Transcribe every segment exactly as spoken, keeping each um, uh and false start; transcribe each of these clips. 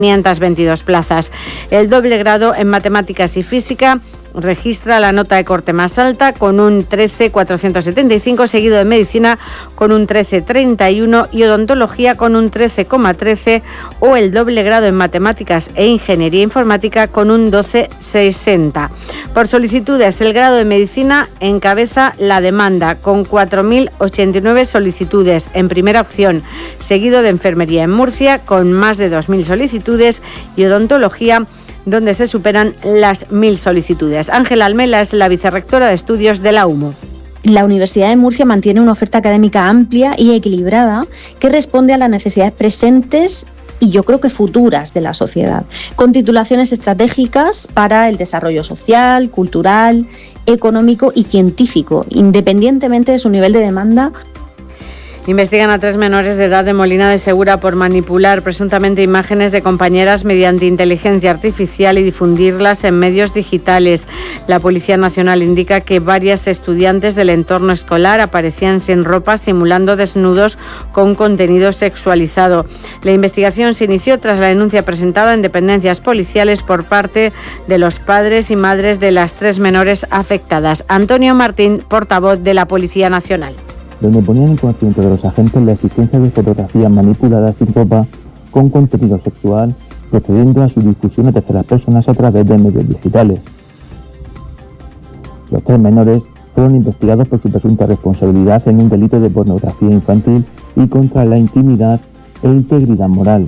quinientas veintidós plazas. El doble grado en matemáticas y física registra la nota de corte más alta con un trece mil cuatrocientos setenta y cinco, seguido de medicina con un trece coma treinta y uno y odontología con un trece coma trece, o el doble grado en matemáticas e ingeniería informática con un doce coma sesenta. Por solicitudes, el grado de medicina encabeza la demanda con cuatro mil ochenta y nueve solicitudes en primera opción, seguido de enfermería en Murcia con más de dos mil solicitudes y odontología, donde se superan las mil solicitudes. Ángela Almela es la vicerrectora de estudios de la U M O. La Universidad de Murcia mantiene una oferta académica amplia y equilibrada que responde a las necesidades presentes y yo creo que futuras de la sociedad, con titulaciones estratégicas para el desarrollo social, cultural, económico y científico, independientemente de su nivel de demanda. Investigan a tres menores de edad de Molina de Segura por manipular presuntamente imágenes de compañeras mediante inteligencia artificial y difundirlas en medios digitales. La Policía Nacional indica que varias estudiantes del entorno escolar aparecían sin ropa, simulando desnudos con contenido sexualizado. La investigación se inició tras la denuncia presentada en dependencias policiales por parte de los padres y madres de las tres menores afectadas. Antonio Martín, portavoz de la Policía Nacional. Donde ponían en conocimiento de los agentes la existencia de fotografías manipuladas sin ropa con contenido sexual, procediendo a su difusión a terceras personas a través de medios digitales. Los tres menores fueron investigados por su presunta responsabilidad en un delito de pornografía infantil y contra la intimidad e integridad moral.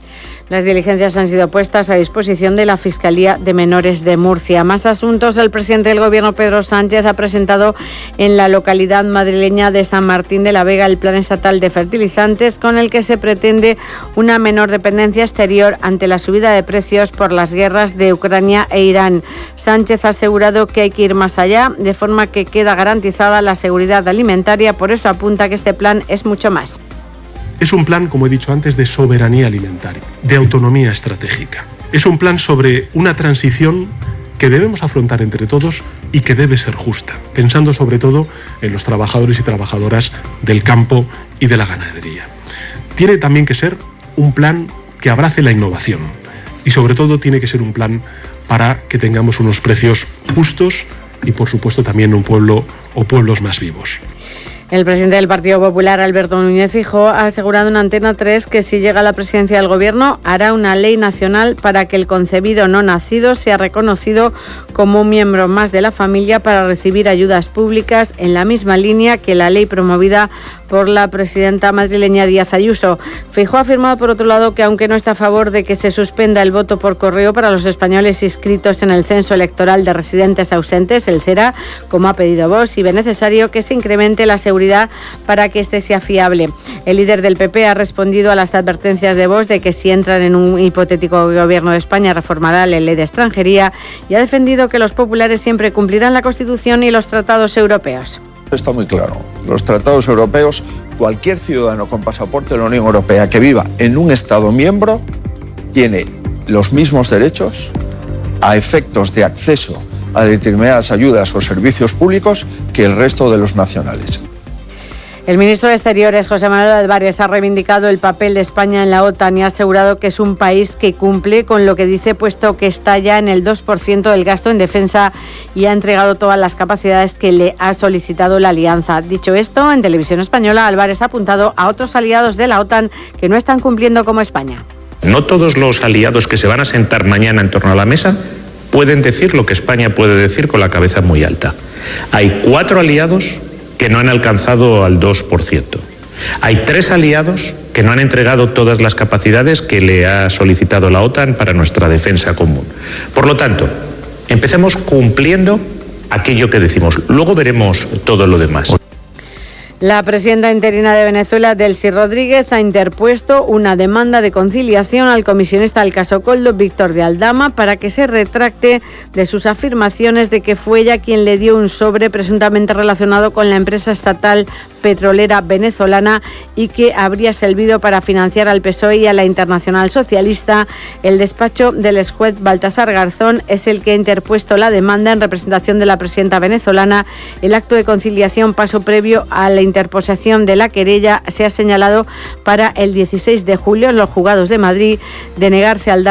Las diligencias han sido puestas a disposición de la Fiscalía de Menores de Murcia. Más asuntos. El presidente del Gobierno, Pedro Sánchez, ha presentado en la localidad madrileña de San Martín de la Vega el Plan Estatal de Fertilizantes, con el que se pretende una menor dependencia exterior ante la subida de precios por las guerras de Ucrania e Irán. Sánchez ha asegurado que hay que ir más allá, de forma que queda garantizada la seguridad alimentaria. Por eso apunta que este plan es mucho más. Es un plan, como he dicho antes, de soberanía alimentaria, de autonomía estratégica. Es un plan sobre una transición que debemos afrontar entre todos y que debe ser justa, pensando sobre todo en los trabajadores y trabajadoras del campo y de la ganadería. Tiene también que ser un plan que abrace la innovación y sobre todo tiene que ser un plan para que tengamos unos precios justos y por supuesto también un pueblo o pueblos más vivos. El presidente del Partido Popular, Alberto Núñez Feijóo, ha asegurado en Antena tres que si llega a la presidencia del Gobierno hará una ley nacional para que el concebido no nacido sea reconocido como un miembro más de la familia para recibir ayudas públicas, en la misma línea que la ley promovida por la presidenta madrileña Díaz Ayuso. Feijóo ha afirmado, por otro lado, que aunque no está a favor de que se suspenda el voto por correo para los españoles inscritos en el Censo Electoral de Residentes Ausentes, el CERA, como ha pedido Vox, y ve necesario que se incremente la seguridad para que este sea fiable. El líder del P P ha respondido a las advertencias de Vox de que si entran en un hipotético gobierno de España reformará la ley de extranjería y ha defendido que los populares siempre cumplirán la Constitución y los tratados europeos. Está muy claro. Los tratados europeos, cualquier ciudadano con pasaporte de la Unión Europea que viva en un Estado miembro tiene los mismos derechos a efectos de acceso a determinadas ayudas o servicios públicos que el resto de los nacionales. El ministro de Exteriores, José Manuel Álvarez, ha reivindicado el papel de España en la OTAN y ha asegurado que es un país que cumple con lo que dice, puesto que está ya en el dos por ciento del gasto en defensa y ha entregado todas las capacidades que le ha solicitado la alianza. Dicho esto, en Televisión Española, Álvarez ha apuntado a otros aliados de la OTAN que no están cumpliendo como España. No todos los aliados que se van a sentar mañana en torno a la mesa pueden decir lo que España puede decir con la cabeza muy alta. Hay cuatro aliados que no han alcanzado al dos por ciento. Hay tres aliados que no han entregado todas las capacidades que le ha solicitado la OTAN para nuestra defensa común. Por lo tanto, empecemos cumpliendo aquello que decimos. Luego veremos todo lo demás. La presidenta interina de Venezuela, Delcy Rodríguez, ha interpuesto una demanda de conciliación al comisionista del caso Koldo, Víctor de Aldama, para que se retracte de sus afirmaciones de que fue ella quien le dio un sobre presuntamente relacionado con la empresa estatal petrolera venezolana y que habría servido para financiar al P S O E y a la Internacional Socialista. El despacho del exjuez Baltasar Garzón es el que ha interpuesto la demanda en representación de la presidenta venezolana. El acto de conciliación, paso previo a la interposición de la querella, se ha señalado para el dieciséis de julio en los juzgados de Madrid. De negarse al